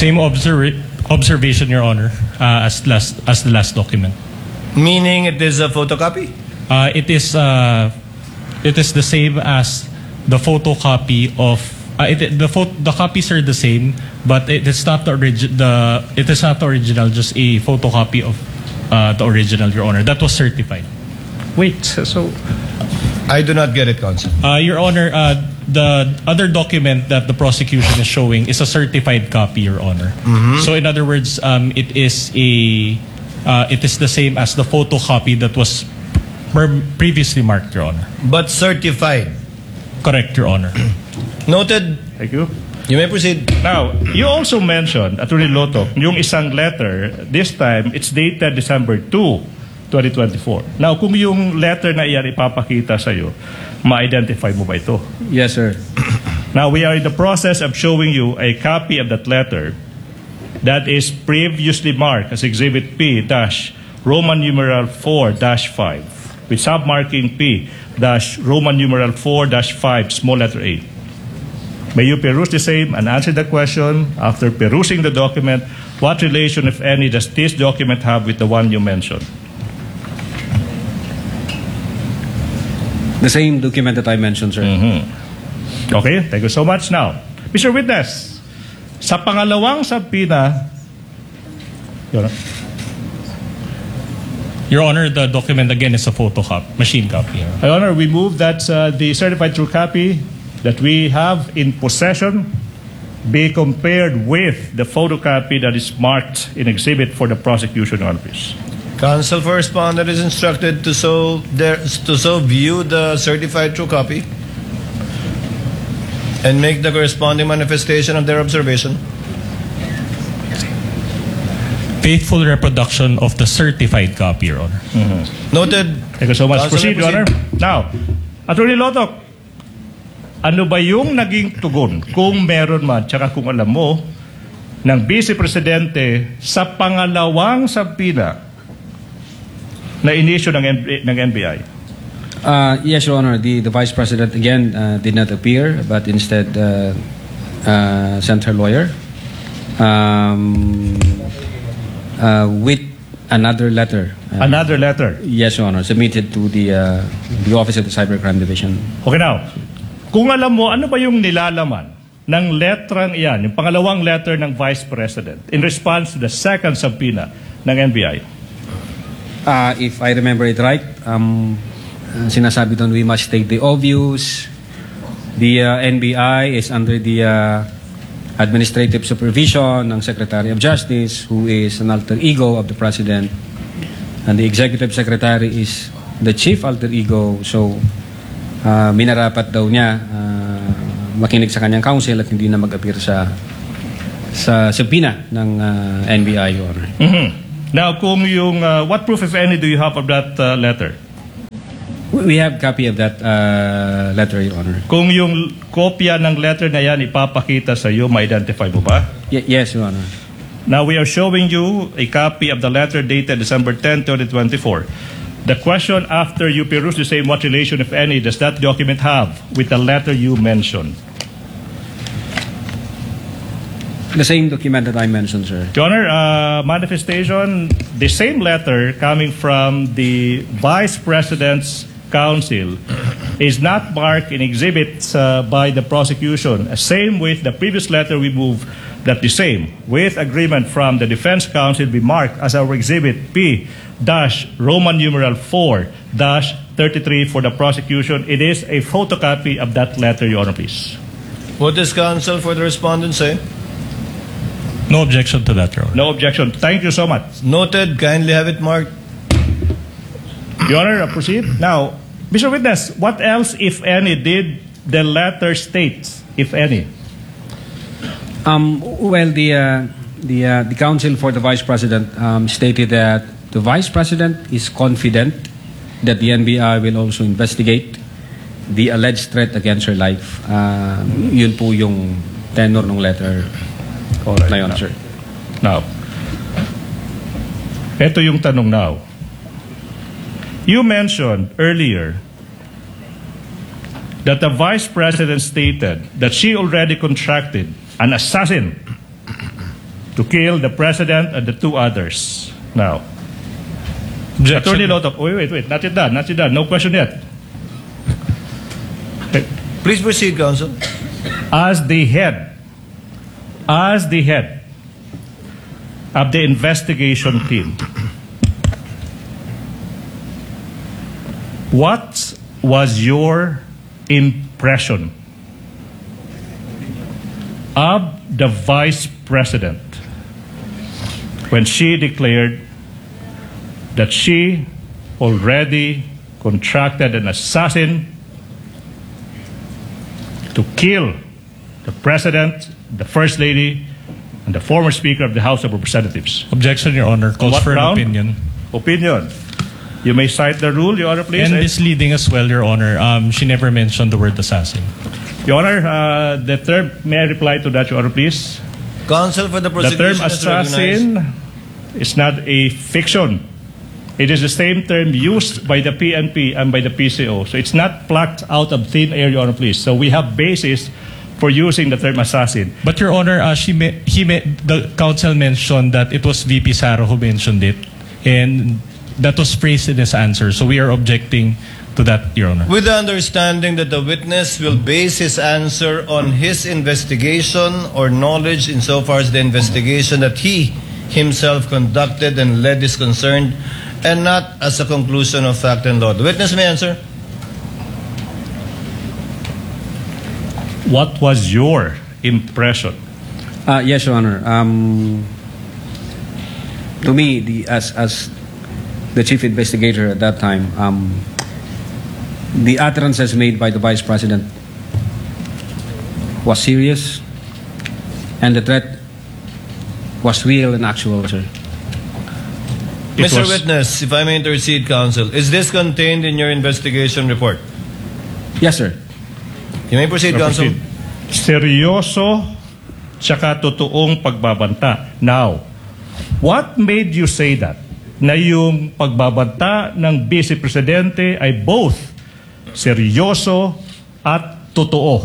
Same observation, Your Honor, as the last document. Meaning it is a photocopy? It is the same as the photocopy of the copies are the same, but it is not the original, just a photocopy of the original, Your Honor. That was certified. Wait, so I do not get it, Counsel. Your Honor, the other document that the prosecution is showing is a certified copy, Your Honor. So in other words, it is the same as the photocopy that was previously marked, Your Honor. But certified. Correct, Your Honor. Noted. thank you. You may proceed. Now, you also mentioned, Attorney Lotok, yung isang letter, this time, it's dated December 2, 2024. Now, kung yung letter na iyan ipapakita sa'yo, ma-identify mo ba ito? Yes, sir. Now, we are in the process of showing you a copy of that letter that is previously marked as Exhibit P-Roman numeral 4-5 with submarking P-Roman numeral 4-5 small letter A. May you peruse the same and answer the question. After perusing the document, what relation, if any, does this document have with the one you mentioned? The same document that I mentioned, sir. Okay, thank you so much. Now, Mr. Witness, sa pangalawang subpoena, Your Honor, the document again is a photocopy, machine copy. Your Honor, we move that the certified true copy that we have in possession be compared with the photocopy that is marked in exhibit for the prosecution office. Counsel for respondent is instructed to so view the certified true copy and make the corresponding manifestation of their observation. Faithful reproduction of the certified copy, Your Honor. Noted. Thank you so much. Counsel, Proceed, Your Honor. Now, Attorney Lotok, ano ba yung naging tugon, kung meron man, tsaka kung alam mo, ng Vice Presidente sa pangalawang subpoena na inisyo ng NBI? Yes, Your Honor. The Vice President, again, did not appear, but instead sent her lawyer with another letter. Another letter? Yes, Your Honor. Submitted to the Office of the Cybercrime Division. Okay, now, kung alam mo, ano ba yung nilalaman ng letrang iyan, yung pangalawang letter ng Vice President in response to the second subpoena ng NBI? If I remember it right, sinasabi doon, we must take the obvious. The NBI is under the administrative supervision ng Secretary of Justice, who is an alter ego of the President. And the Executive Secretary is the chief alter ego. So, minarapat daw niya makinig sa kanyang counsel at hindi na mag-appear sa subpoena ng NBI, Your Honor. Now, kung yung, what proof, if any, do you have of that letter? We have copy of that letter, Your Honor. Kung yung kopya ng letter na yan ipapakita sa iyo, ma-identify mo ba? Yes, Your Honor. Now, we are showing you a copy of the letter dated December 10, 2024. The question after you peruse the same, what relation, if any, does that document have with the letter you mentioned? The same document that I mentioned, sir. Your Honor, manifestation, the same letter coming from the Vice President's counsel is not marked in exhibits by the prosecution. Same with the previous letter we moved, that the same, with agreement from the defense counsel, be marked as our exhibit P-Roman numeral 4-33 for the prosecution. It is a photocopy of that letter, Your Honor, please. What does counsel for the respondent say? No objection to that, Your Honor. No objection. Thank you so much. Noted. Kindly have it marked. Your Honor, proceed. Now, Mr. Witness, what else, if any, did the letter state, if any? Well, the counsel for the Vice President stated that the Vice President is confident that the NBI will also investigate the alleged threat against her life. Yun po yung tenor ng letter na yun, sir. Now, ito yung tanong now. You mentioned earlier that the Vice President stated that she already contracted an assassin to kill the president and the two others. Now, Objection. Attorney Lotok, wait, not yet done. No question yet. Please proceed, counsel. As the head of the investigation team, what was your impression of the Vice President when she declared that she already contracted an assassin to kill the President, the First Lady, and the former Speaker of the House of Representatives? Objection, Your Honor. Calls What for an ground? opinion. Opinion. You may cite the rule, Your Honor, please. And misleading as well, Your Honor. She never mentioned the word assassin. Your Honor, the term, may I reply to that, Your Honor, please? Counsel for the The term prosecution is recognized. assassin is not a fiction. It is the same term used by the PNP and by the PCO. So it's not plucked out of thin air, Your Honor, please. So we have basis for using the term assassin. But Your Honor, the counsel mentioned that it was VP Saro who mentioned it, and that was phrased in his answer. So we are objecting to that, Your Honor. With the understanding that the witness will base his answer on his investigation or knowledge insofar as the investigation that he himself conducted and led is concerned, and not as a conclusion of fact and law. The witness may answer. What was your impression? Yes, Your Honor. To me, as the chief investigator at that time, the utterances made by the Vice President was serious, and the threat was real and actual, sir. It Mr. was- Witness, if I may intercede, counsel, is this contained in your investigation report? Yes, sir. You may proceed, counsel. Seryoso tsaka totoong pagbabanta. Now, what made you say that? Na yung pagbabanta ng Vice Presidente ay both seryoso at totoo.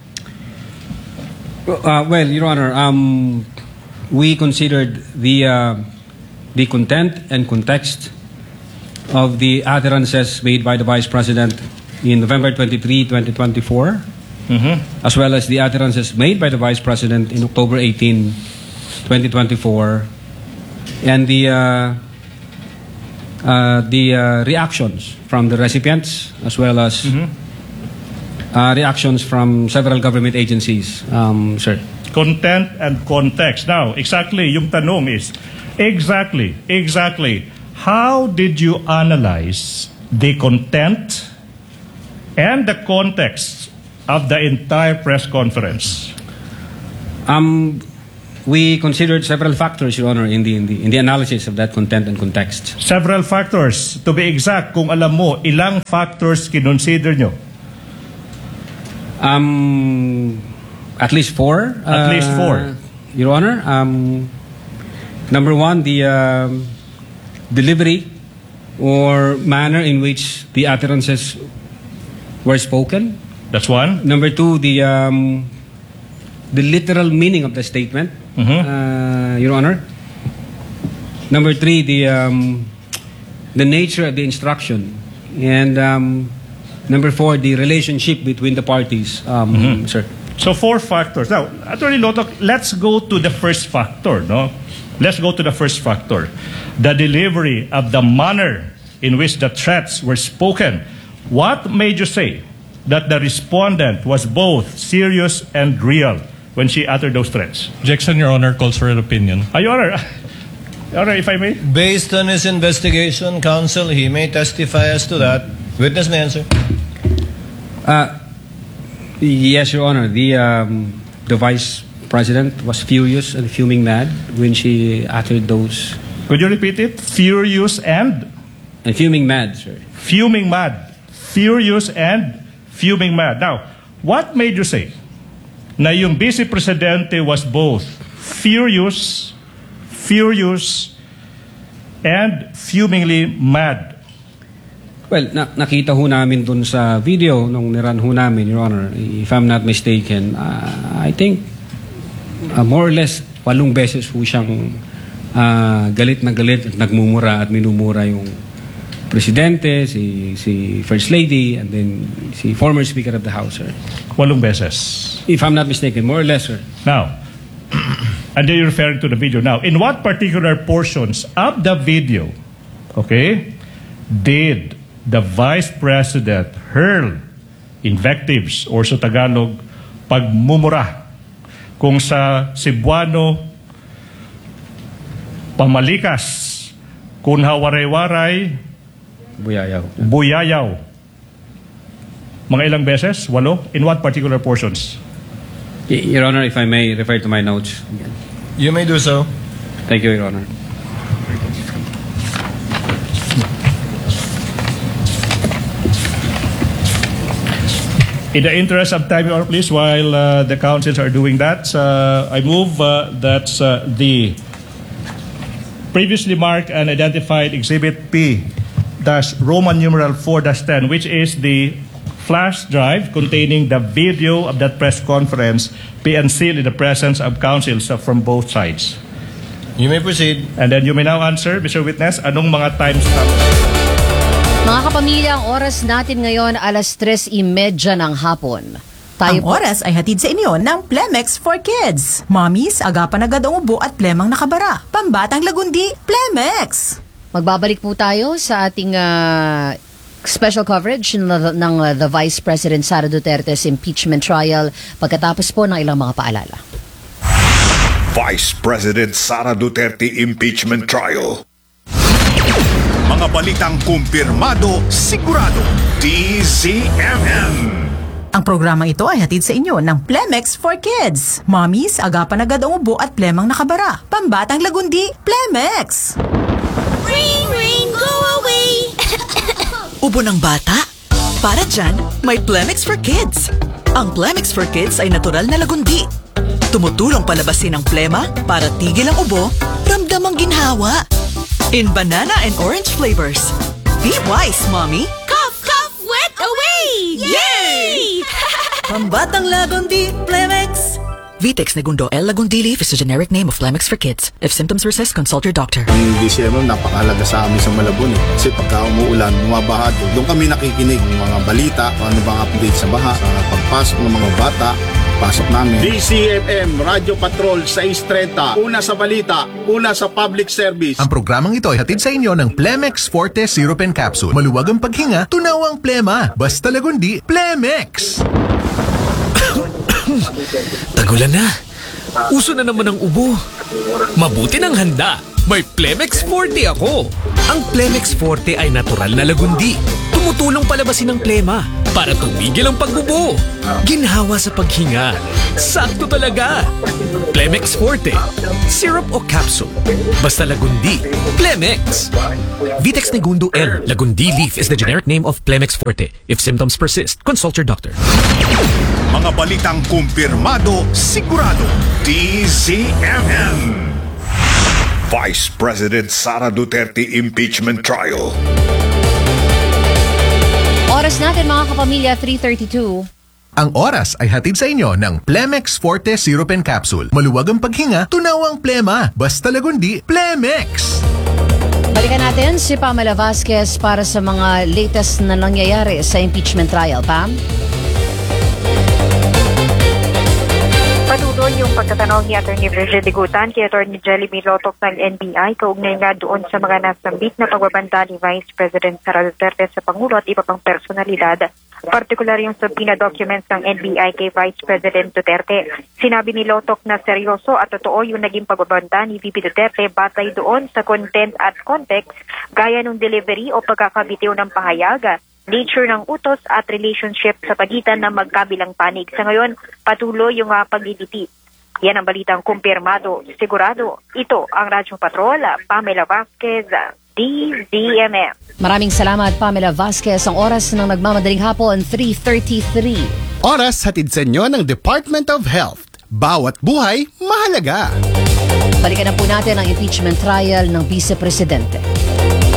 Well, Your Honor, we considered the content and context of the utterances made by the Vice President in November 23, 2024, as well as the utterances made by the Vice President in October 18, 2024, and the reactions from the recipients, as well as reactions from several government agencies, sir. Content and context. Now, exactly, yung tanong is, exactly, how did you analyze the content and the context of the entire press conference? We considered several factors, Your Honor, in the analysis of that content and context. Several factors. To be exact, kung alam mo, ilang factors kinonsider nyo? At least four. At least four. Your Honor, number one, the delivery or manner in which the utterances were spoken. That's one. Number two, the literal meaning of the statement, Your Honor. Number three, the nature of the instruction, and number four, the relationship between the parties, sir. So four factors. Now, Attorney Lotok, let's go to the first factor, no? Let's go to the first factor. The delivery of the manner in which the threats were spoken. What made you say that the respondent was both serious and real when she uttered those threats? Objection, Your Honor. Calls for an opinion. Your Honor, Your Honor, if I may. Based on his investigation, counsel, he may testify as to that. Witness may answer. Yes, Your Honor. The Vice President was furious and fuming mad when she uttered those. Could you repeat it? Furious and Fuming mad, sir. fuming mad. Furious and fuming mad. Now, what made you say na yung Vice Presidente was both furious, and fumingly mad? Well, nakita ho namin dun sa video nung niran ho namin, Your Honor. If I'm not mistaken, I think more or less 8 beses po siyang galit na galit at nagmumura at minumura yung presidente, si First Lady, and then si former Speaker of the House, sir. 8 beses. If I'm not mistaken, more or less, sir. Now, and then you're referring to the video. Now, in what particular portions of the video, okay, did the Vice President hurl invectives or sa Tagalog, pagmumura kung sa Cebuano, pamalikas, kunha waray-waray, buyayaw. Mga ilang beses? 8? In what particular portions? Your Honor, if I may refer to my notes. You may do so. Thank you, Your Honor. In the interest of time, Your Honor, please, while the councils are doing that, I move that the previously marked and identified Exhibit P Roman numeral 4-10, which is the flash drive containing the video of that press conference, be unsealed in the presence of counsels from both sides. You may proceed. And then you may now answer, Mr. Witness, anong mga timestamp? Mga kapamilya, ang oras natin ngayon, 3:30 ng hapon. Ang oras ay hatid sa inyo ng Plemex for Kids. Mommies, agapan agad ang ubo at plemang nakabara. Pambatang lagundi, Plemex! Magbabalik po tayo sa ating special coverage ng the Vice President Sara Duterte's impeachment trial pagkatapos po ng ilang mga paalala. Vice President Sara Duterte impeachment trial. Mga balitang kumpirmado, sigurado, DZMM. Ang programang ito ay hatid sa inyo ng Plemex for Kids. Mommies, agapan agad ang ubo at plemang nakabara. Pambatang lagundi, Plemex! Ring, ring, go away! Ubo ng bata? Para dyan, may Plemex for Kids. Ang Plemex for Kids ay natural na lagundi. Tumutulong palabasin ang plema para tigil ang ubo, ramdam ang ginhawa. In banana and orange flavors. Be wise, Mommy! Cough, cough, wet away! Yay! Pambatang lagundi, Plemex! Vitex Negundo L. Lagundi Leaf is a generic name of Plemex for kids. If symptoms persist, consult your doctor. Ang DCMM, napakahalaga sa amin sa Malabon Kasi pagka umuulan, bumabaha doon kami nakikinig ng mga balita, ano bang update sa baha, pagpasok ng mga bata, pasok namin. DCMM, Radio Patrol 630. Una sa balita, una sa public service. Ang programang ito ay hatid sa inyo ng Plemex Forte Syrup and Capsule. Maluwag ang paghinga, tunaw ang plema. Basta lagundi, Plemex! Tagulan na. Uso na naman ang ubo. Mabuti ng handa. May Plemex Forte ako. Ang Plemex Forte ay natural na lagundi. Tumutulong palabasin ang plema para tumigil ang pagbubo. Ginhawa sa paghinga. Sakto talaga. Plemex Forte. Syrup o capsule. Basta lagundi. Plemex. Vitex Negundo L. Lagundi Leaf is the generic name of Plemex Forte. If symptoms persist, consult your doctor. Mga balitang kumpirmado, sigurado, DZMM. Vice President Sara Duterte impeachment trial. Oras natin mga kapamilya, 3:32. Ang oras ay hatid sa inyo ng Plemex Forte Syrup and Capsule. Maluwag ang paghinga, tunaw ang plema. Basta lagundi, Plemex! Balikan natin si Pamela Vasquez para sa mga latest na nangyayari sa impeachment trial. Pam? Patuloy yung pagtatanong ni Atty. Virgil Digutan kay Atty. Jelly Milotok ng NBI kaugnay nga doon sa mga nasambit na pagbabanta ni Vice President Sara Duterte sa Pangulo at iba pang personalidad. Partikular yung subpoena documents ng NBI kay Vice President Duterte. Sinabi ni Lotok na seryoso at totoo yung naging pagbabanta ni VP Duterte batay doon sa content at context gaya ng delivery o pagkakabitiw ng pahayag, nature ng utos at relationship sa pagitan ng magkabilang panig. Sa ngayon, patuloy yung pagliliti. Yan ang balitang kumpirmado, sigurado. Ito ang Radyo Patrol, Pamela Vasquez, DZMM. Maraming salamat, Pamela Vasquez. Ang oras ng nagmamadaling hapon, 3:33. Oras hatid sa inyo ng Department of Health. Bawat buhay, mahalaga. Balikan na po natin ang impeachment trial ng Vice Presidente.